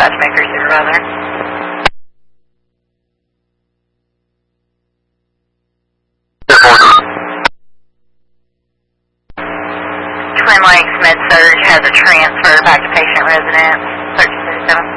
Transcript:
dispatch maker supervisor. Twin Lakes Med Surg has a transfer back to patient residence, 1337.